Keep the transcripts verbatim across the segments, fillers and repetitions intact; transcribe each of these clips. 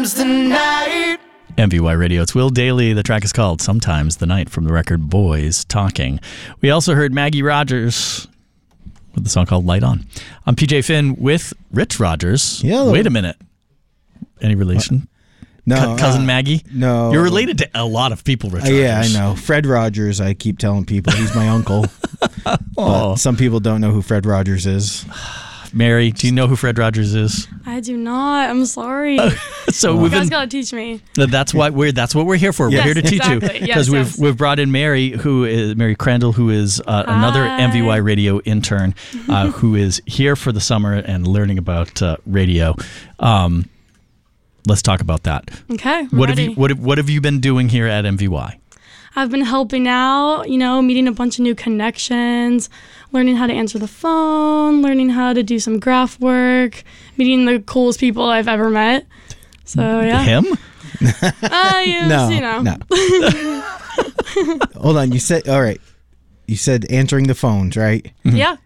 Sometimes the night. M V Y Radio, it's Will Daly. The track is called Sometimes the Night from the record Boys Talking. We also heard Maggie Rogers with the song called Light On. I'm P J Finn with Rich Rogers. Yeah. Wait a minute. Any relation? No. Co- cousin uh, Maggie? No. You're related to a lot of people, Rich Uh, Rogers. yeah, I know. Fred Rogers, I keep telling people. He's my uncle. Oh. But some people don't know who Fred Rogers is. Mary, do you know who Fred Rogers is? I do not. I'm sorry. So you we've guys been, gotta teach me. that's why we're that's what we're here for. Yes, we're here to teach you exactly. because Yes, we've yes. we've brought in Mary, who is Mary Crandall, who is uh, another Hi. M V Y Radio intern, uh, who is here for the summer and learning about uh, radio. Um, let's talk about that. Okay. I'm What ready. have you what have, what have you been doing here at M V Y? I've been helping out, you know, meeting a bunch of new connections, learning how to answer the phone, learning how to do some graph work, meeting the coolest people I've ever met. So yeah. Him? Uh, yes, No, you know. no. Hold on. You said, all right. You said answering the phones, right? Yeah.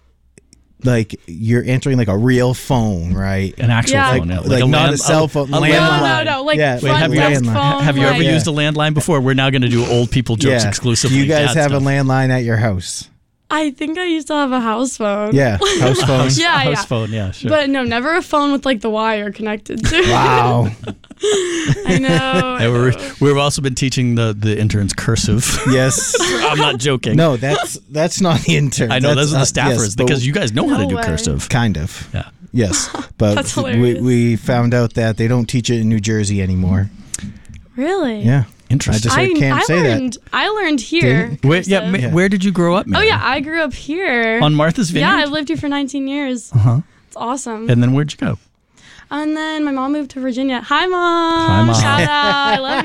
Like you're answering like a real phone, right? An actual Yeah. phone, Like- yeah. like a not a land- cell phone, a landline. No, landline. no, no. Like Yeah. front Wait, have you- desk landline. phone. Have you ever like, Yeah. used a landline before? We're now going to do old people jokes Yeah. exclusively. Do you guys Dad have stuff. a landline at your house? I think I used to have a house phone. Yeah, house phone. Yeah, house yeah. phone? Yeah, sure. But no, never a phone with like the wire connected to it. Wow. I know. I And we're, know. we've also been teaching the, the interns cursive. Yes. I'm not joking. No, that's that's not the intern. I know, That's, those are the uh, yes, staffers but because you guys know how to No do way. cursive. kind of. Yeah. Yes, but That's we, hilarious. we found out that they don't teach it in New Jersey anymore. Really? Yeah, Interesting. I just- can't I say that. learned, I learned here. Didn't- Where, yeah, cursive. ma- where did you grow up, Oh Mary? yeah, I grew up here. On Martha's Vineyard? Yeah, I've lived here for nineteen years. Uh-huh. It's awesome. And then where'd you go? And then my mom moved to Virginia. Hi, Mom. Hi, Mom. Shout out. I love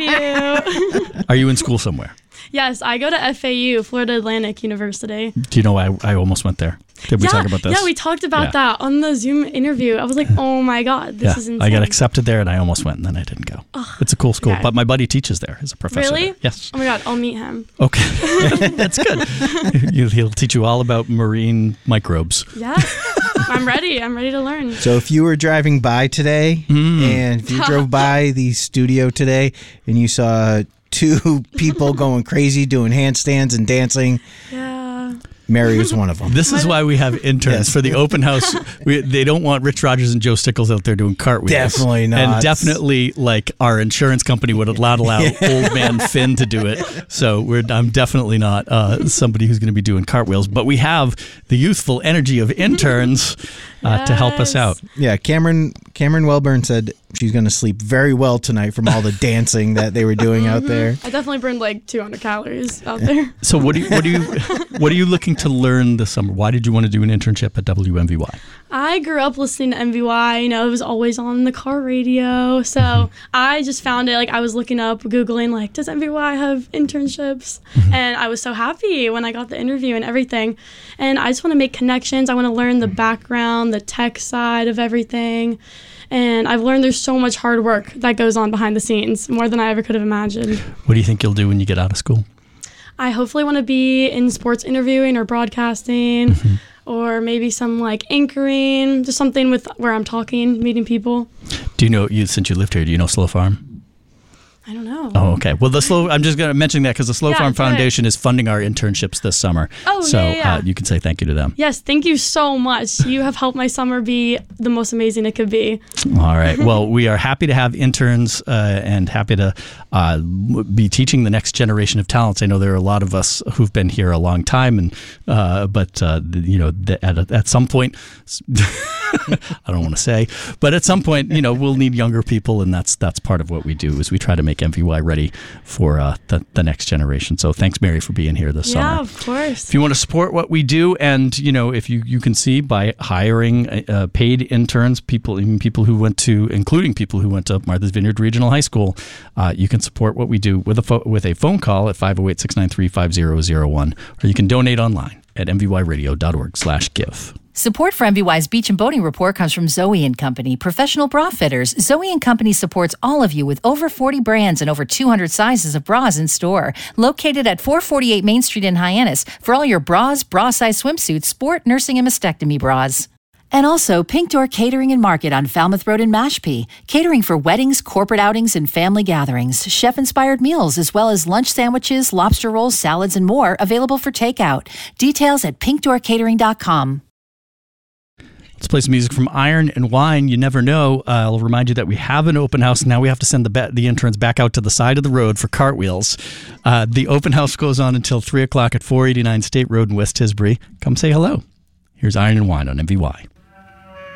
you. Are you in school somewhere? Yes, I go to F A U, Florida Atlantic University. Do you know I, I almost went there? Did we yeah, talk about this? Yeah, we talked about Yeah. that on the Zoom interview. I was like, oh my God, this Yeah, is insane. I got accepted there and I almost went and then I didn't go. It's a cool school, okay. but my buddy teaches there as a professor. Really? there. Yes. Oh my God, I'll meet him. Okay. That's good. He'll, he'll teach you all about marine microbes. Yeah, I'm ready. I'm ready to learn. So if you were driving by today, Mm. and if you drove by the studio today, and you saw two people going crazy doing handstands and dancing, Yeah. Mary was one of them. This is why we have interns Yes. for the open house. We, they don't want Rich Rogers and Joe Stickles out there doing cartwheels. Definitely not. And definitely, like, our insurance company would not allow old man Finn to do it. So we're, I'm definitely not uh, somebody who's going to be doing cartwheels. But we have the youthful energy of interns uh, to help us Yes. out. Yeah, Cameron Cameron Welburn said she's going to sleep very well tonight from all the dancing that they were doing out there. I definitely burned like two hundred calories out there. So what do you what do you what are you looking to learn this summer? Why did you want to do an internship at W M V Y? I grew up listening to M V Y, you know, it was always on the car radio. So Mm-hmm. I just found it, like I was looking up, Googling, like, does M V Y have internships? Mm-hmm. And I was so happy when I got the interview and everything. And I just want to make connections. I want to learn the background, the tech side of everything. And I've learned there's so much hard work that goes on behind the scenes, more than I ever could have imagined. What do you think you'll do when you get out of school? I hopefully want to be in sports interviewing or broadcasting. Mm-hmm. Or maybe some like anchoring, just something with where I'm talking, meeting people. Do you know you since you lived here? Do you know Slow Farm? I don't know. Oh, okay. Well, the slow. I'm just going to mention that because the Slow Yeah, Farm do it. Foundation is funding our internships this summer. Oh, so yeah, yeah. Uh, you can say thank you to them. Yes, thank you so much. You have helped my summer be the most amazing it could be. All right. Well, we are happy to have interns uh, and happy to uh, be teaching the next generation of talents. I know there are a lot of us who've been here a long time, and uh, but uh, you know, the, at a, at some point, I don't want to say, but at some point, you know, we'll need younger people, and that's that's part of what we do is we try to make M V Y ready for uh, the the next generation. So thanks, Mary, for being here this Yeah, summer. of course. If you want to support what we do, and you know, if you, you can see by hiring uh, paid interns, people, even people who went to, including people who went to Martha's Vineyard Regional High School, uh, you can support what we do with a fo- with a phone call at five oh eight, six nine three, five oh oh one, or you can donate online at m v y radio dot org slash give. Support for M V Y's Beach and Boating Report comes from Zoe and Company, professional bra fitters. Zoe and Company supports all of you with over forty brands and over two hundred sizes of bras in store. Located at four forty-eight Main Street in Hyannis for all your bras, bra size swimsuits, sport, nursing, and mastectomy bras. And also Pink Door Catering and Market on Falmouth Road in Mashpee, catering for weddings, corporate outings, and family gatherings. Chef-inspired meals as well as lunch sandwiches, lobster rolls, salads, and more available for takeout. Details at pink door catering dot com. Let's play some music from Iron and Wine. You never know. Uh, I'll remind you that we have an open house. Now we have to send the ba- the interns back out to the side of the road for cartwheels. Uh, the open house goes on until three o'clock at four eighty-nine State Road in West Tisbury. Come say hello. Here's Iron and Wine on M V Y.